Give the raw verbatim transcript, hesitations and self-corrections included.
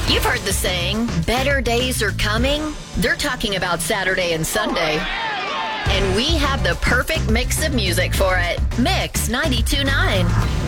You've heard the saying, better days are coming. They're talking about Saturday and Sunday. And we have the perfect mix of music for it. Mix ninety-two point nine.